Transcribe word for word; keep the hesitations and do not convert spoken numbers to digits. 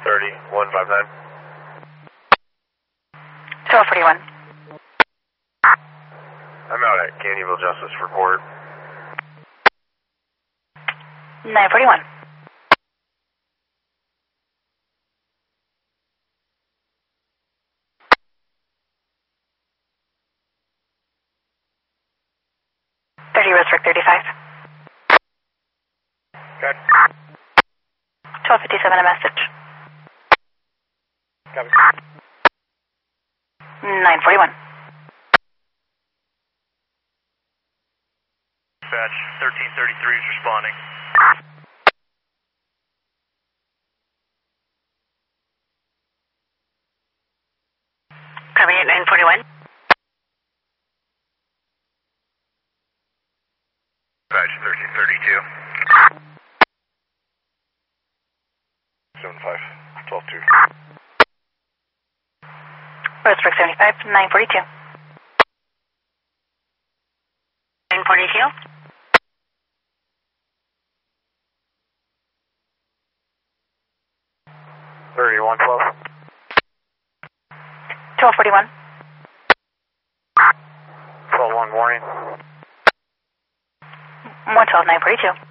thirty, one five nine. twelve forty-one. I'm out at Candyville Justice for court. nine forty-one. thirty Roseburg thirty-five. Good. twelve fifty-seven, a message. Copy. nine forty-one. Dispatch, thirteen thirty-three is responding. Copy at nine forty-one. Dispatch, thirteen thirty-two. seven five, twelve two. Roseburg seventy-five, nine forty-two. nine forty-two. thirty-one twelve. twelve forty-one. twelve one warning. one twelve, nine forty-two.